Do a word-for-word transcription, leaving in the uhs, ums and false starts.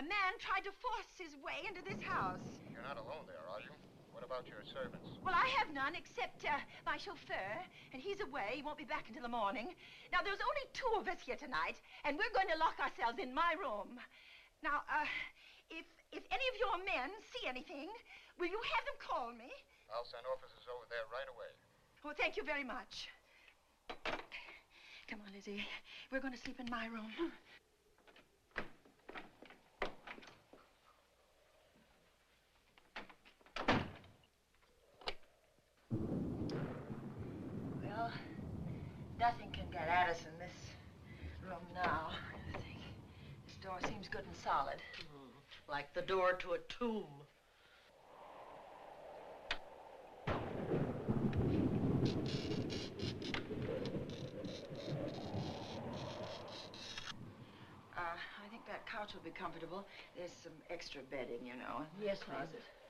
a man tried to force his way into this house. You're not alone there, are you? What about your servants? Well, I have none except uh, my chauffeur, and he's away. He won't be back until the morning. Now, there's only two of us here tonight, and we're going to lock ourselves in my room. Now, uh, if, if any of your men see anything, will you have them call me? I'll send officers over there right away. Oh, thank you very much. Come on, Lizzie. We're going to sleep in my room. Well, nothing can get at us in this room now. I think this door seems good and solid. Mm, like the door to a tomb. Uh, I think that couch will be comfortable. There's some extra bedding, you know. Yes, closet.